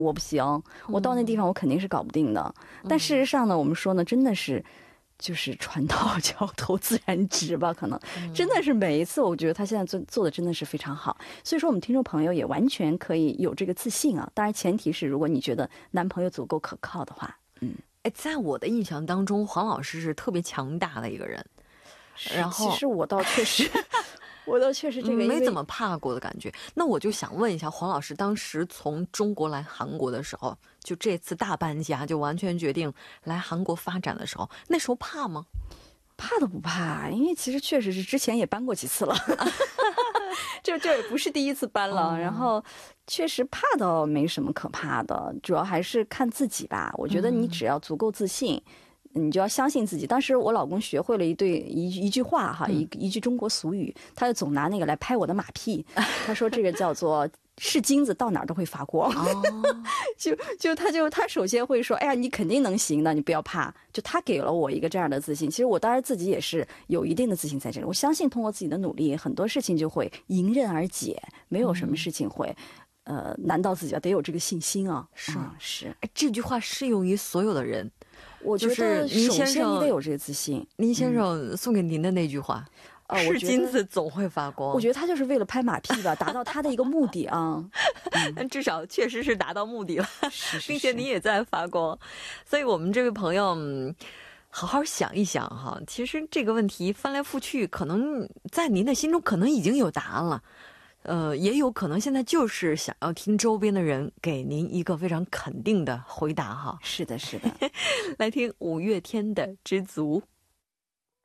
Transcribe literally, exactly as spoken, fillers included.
我不行，我到那地方我肯定是搞不定的。但事实上呢，我们说呢，真的是就是船到桥头自然直吧，可能真的是每一次我觉得他现在做做的真的是非常好。所以说我们听众朋友也完全可以有这个自信啊，当然前提是如果你觉得男朋友足够可靠的话。嗯， 哎，在我的印象当中，黄老师是特别强大的一个人，然后其实我倒确实我倒确实这个没怎么怕过的感觉。那我就想问一下黄老师，当时从中国来韩国的时候，就这次大搬家就完全决定来韩国发展的时候，那时候怕吗？ 怕都不怕，因为其实确实是之前也搬过几次了就这也不是第一次搬了、哦、然后确实怕倒没什么可怕的，主要还是看自己吧。我觉得你只要足够自信、嗯、你就要相信自己。当时我老公学会了一对一一句话哈，一一句中国俗语，他就总拿那个来拍我的马屁。他说这个叫做是金子到哪儿都会发光。哦、就就他就他首先会说，哎呀，你肯定能行的，你不要怕。就他给了我一个这样的自信。其实我当然自己也是有一定的自信在这里。我相信通过自己的努力，很多事情就会迎刃而解，没有什么事情会。嗯、呃，难道自己得有这个信心啊？ 是、 嗯、是， 这句话适用于所有的人。 我觉得首先你得有这个自信。 林先生送给您的那句话。嗯是金子总会发光。 我觉得他就是为了拍马屁吧，达到他的一个目的啊。 嗯、至少确实是达到目的了， 是是是， 并且你也在发光。所以我们这位朋友、嗯、好好想一想哈，其实这个问题翻来覆去，可能在您的心中可能已经有答案了。呃，也有可能现在就是想要听周边的人给您一个非常肯定的回答哈。 是的，是的。 来听五月天的《知足》。